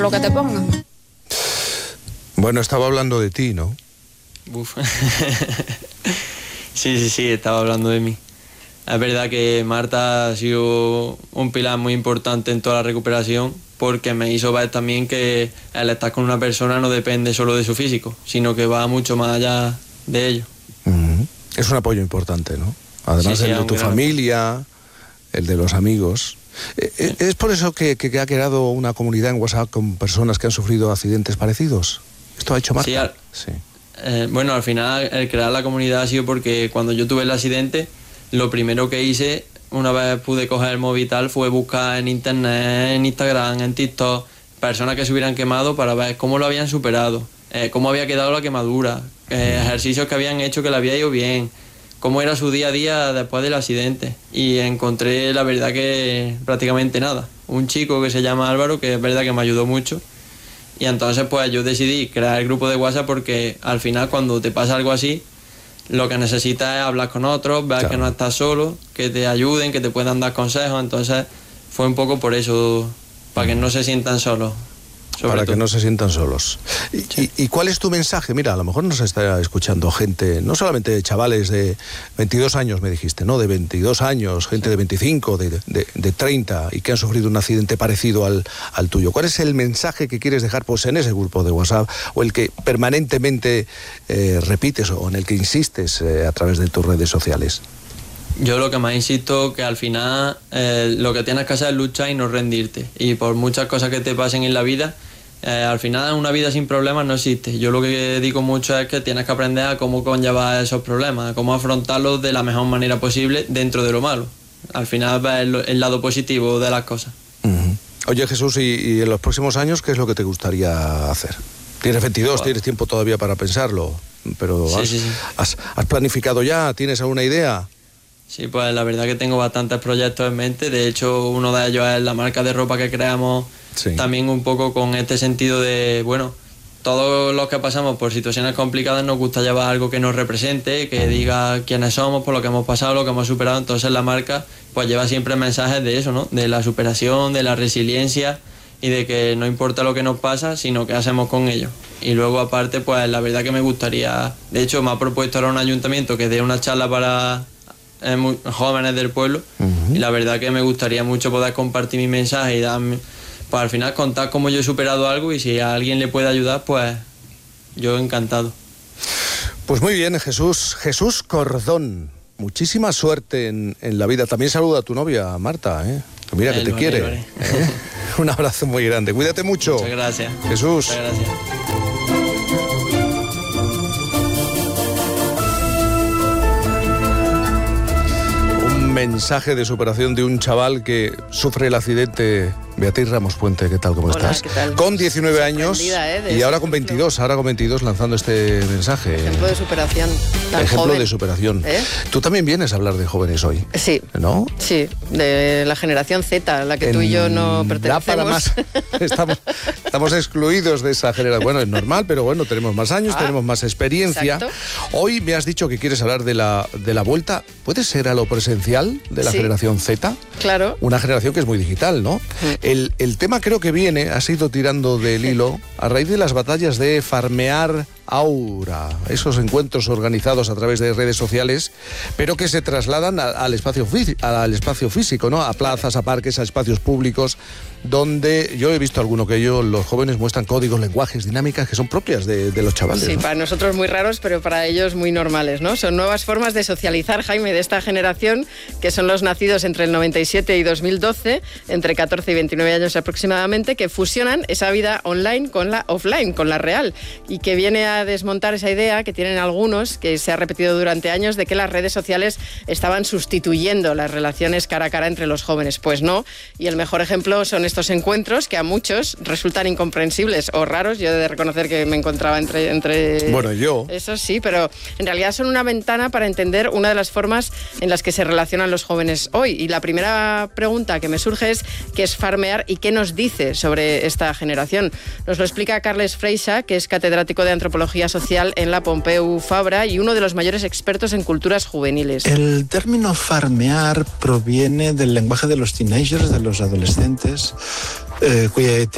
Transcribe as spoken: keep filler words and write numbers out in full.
lo que te pongan. Bueno, estaba hablando de ti, ¿no? Uf. Sí, sí, sí, estaba hablando de mí. Es verdad que Marta ha sido un pilar muy importante en toda la recuperación, porque me hizo ver también que el estar con una persona no depende solo de su físico, sino que va mucho más allá de ello. Uh-huh. Es un apoyo importante, ¿no? Además sí, sí, el de tu gran... familia, el de los amigos. Sí. ¿Es por eso que, que ha creado una comunidad en WhatsApp con personas que han sufrido accidentes parecidos? ¿Esto ha hecho Marta? Sí, al... sí. Eh, bueno, al final el crear la comunidad ha sido porque cuando yo tuve el accidente, lo primero que hice, una vez pude coger el móvil y tal, fue buscar en internet, en Instagram, en TikTok, personas que se hubieran quemado para ver cómo lo habían superado, eh, cómo había quedado la quemadura, eh, ejercicios que habían hecho que le había ido bien, cómo era su día a día después del accidente. Y encontré la verdad que prácticamente nada. Un chico que se llama Álvaro, que es verdad que me ayudó mucho. Y entonces pues yo decidí crear el grupo de WhatsApp porque al final cuando te pasa algo así, lo que necesitas es hablar con otros, ver claro. que no estás solo, que te ayuden, que te puedan dar consejos. Entonces fue un poco por eso, para que no se sientan solos. Para todo. que no se sientan solos. ¿Y, sí. y, ¿Y cuál es tu mensaje? Mira, a lo mejor nos está escuchando gente, no solamente chavales de veintidós años, me dijiste, ¿no? De veintidós años, gente sí. de veinticinco, de, de, de treinta, y que han sufrido un accidente parecido al, al tuyo. ¿Cuál es el mensaje que quieres dejar pues, en ese grupo de WhatsApp, o el que permanentemente eh, repites, o en el que insistes eh, a través de tus redes sociales? Yo lo que más insisto que al final eh, lo que tienes que hacer es luchar y no rendirte. Y por muchas cosas que te pasen en la vida, eh, al final una vida sin problemas no existe. Yo lo que digo mucho es que tienes que aprender a cómo conllevar esos problemas, a cómo afrontarlos de la mejor manera posible dentro de lo malo. Al final ves el, el lado positivo de las cosas. Uh-huh. Oye, Jesús, ¿y, y en los próximos años qué es lo que te gustaría hacer? Tienes veintidós, wow. tienes tiempo todavía para pensarlo, pero sí, has, sí, sí. Has, ¿has planificado ya? ¿Tienes alguna idea? Sí, pues la verdad que tengo bastantes proyectos en mente. De hecho, uno de ellos es la marca de ropa que creamos, sí. también un poco con este sentido de, bueno, todos los que pasamos por situaciones complicadas nos gusta llevar algo que nos represente, que diga quiénes somos, por lo que hemos pasado, lo que hemos superado. Entonces la marca pues lleva siempre mensajes de eso, ¿no? De la superación, de la resiliencia y de que no importa lo que nos pasa, sino qué hacemos con ello. Y luego aparte, pues la verdad que me gustaría, de hecho me ha propuesto ahora un ayuntamiento que dé una charla para Eh, muy, jóvenes del pueblo, uh-huh. y la verdad que me gustaría mucho poder compartir mi mensaje y darme, pues al final contar cómo yo he superado algo, y si a alguien le puede ayudar, pues yo encantado. Pues muy bien, Jesús Jesús Cordón, muchísima suerte en, en la vida. También saluda a tu novia Marta, ¿eh? Que mira que te quiere, ¿eh? Un abrazo muy grande, cuídate mucho. Muchas gracias. Jesús. Muchas gracias. Mensaje de superación de un chaval que sufre el accidente. Beatriz Ramos Puente, ¿qué tal? ¿Cómo Hola, estás? ¿qué tal? Con diecinueve años, ¿eh? y ahora con veintidós, ahora con veintidós lanzando este mensaje. Ejemplo de superación. Tan Ejemplo joven. de superación. ¿Eh? Tú también vienes a hablar de jóvenes hoy. Sí. ¿No? Sí, de la generación Z, a la que en tú y yo no pertenecemos. Para más. Estamos, estamos excluidos de esa generación. Bueno, es normal, pero bueno, tenemos más años, ah, tenemos más experiencia. Exacto. Hoy me has dicho que quieres hablar de la, de la vuelta, ¿puede ser a lo presencial de la sí. generación Z? Claro. Una generación que es muy digital, ¿no? Mm. El, el tema creo que viene, has ido tirando del hilo, a raíz de las batallas de Farmear Aura, esos encuentros organizados a través de redes sociales, pero que se trasladan a, al, espacio al espacio físico, ¿no? A plazas, a parques, a espacios públicos, donde yo he visto alguno que ellos, los jóvenes, muestran códigos, lenguajes, dinámicas que son propias de, de los chavales. Sí, ¿no? Para nosotros muy raros, pero para ellos muy normales, ¿no? Son nuevas formas de socializar, Jaime, de esta generación, que son los nacidos entre el noventa y siete y dos mil doce, entre catorce y veintinueve años aproximadamente, que fusionan esa vida online con la offline, con la real, y que viene a desmontar esa idea que tienen algunos, que se ha repetido durante años, de que las redes sociales estaban sustituyendo las relaciones cara a cara entre los jóvenes. Pues no, y el mejor ejemplo son estos encuentros que a muchos resultan incomprensibles o raros. Yo he de reconocer que me encontraba entre... entre bueno, yo... Eso sí, pero en realidad son una ventana para entender una de las formas en las que se relacionan los jóvenes hoy. Y la primera pregunta que me surge es ¿qué es farmear y qué nos dice sobre esta generación? Nos lo explica Carles Freixa, que es catedrático de Antropología Social en la Pompeu Fabra y uno de los mayores expertos en culturas juveniles. El término farmear proviene del lenguaje de los teenagers, de los adolescentes, eh, cuya